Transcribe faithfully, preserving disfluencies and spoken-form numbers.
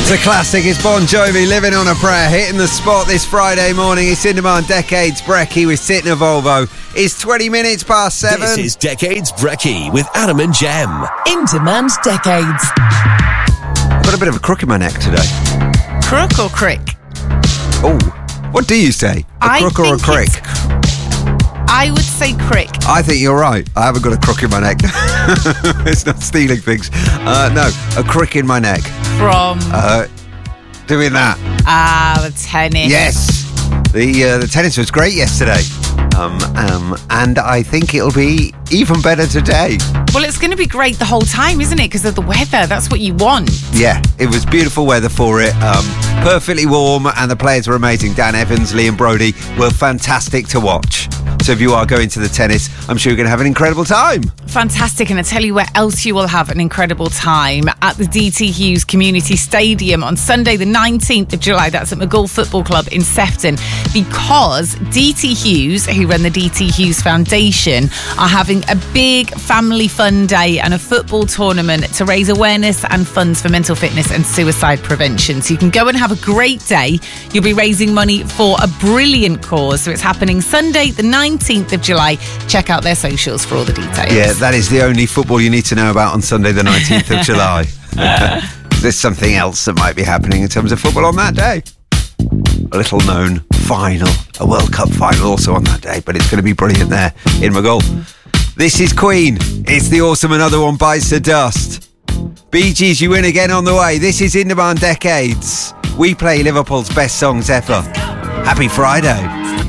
It's a classic. It's Bon Jovi, Living on a Prayer, hitting the spot this Friday morning. It's In Demand Decades Brekkie with Sit in a Volvo. It's twenty minutes past seven. This is Decades Brekkie with Adam and Jem. In Demand Decades. I've got a bit of a crook in my neck today. Crook or crick? Oh, what do you say? A I crook or a think crick? it's- I would say crick. I think you're right. I haven't got a crook in my neck. It's not stealing things. Uh, no, a crick in my neck. From Uh, doing that. ah the tennis. Yes. The uh, the tennis was great yesterday. Um, um, and I think it'll be even better today. Well, it's going to be great the whole time, isn't it? Because of the weather. That's what you want. Yeah, it was beautiful weather for it. Um, perfectly warm, and the players were amazing. Dan Evans, Liam Brody were fantastic to watch. So if you are going to the tennis, I'm sure you're going to have an incredible time. Fantastic. And I tell you where else you will have an incredible time, at the D T Hughes Community Stadium on Sunday the nineteenth of July. That's at McGull Football Club in Sefton, because D T Hughes, who run the D T Hughes Foundation, are having a big family fun day and a football tournament to raise awareness and funds for mental fitness and suicide prevention. So you can go and have a great day. You'll be raising money for a brilliant cause. So it's happening Sunday the nineteenth of July. Check out their socials for all the details. Yeah, that is the only football you need to know about on Sunday the nineteenth of July. There's something else that might be happening in terms of football on that day. A little known final, a World Cup final also on that day, but it's going to be brilliant there in McGull. This is Queen. It's the awesome Another One Bites the Dust. Bee Gees, you win again on the way. This is In Demand Decades. We play Liverpool's best songs ever. Happy Friday.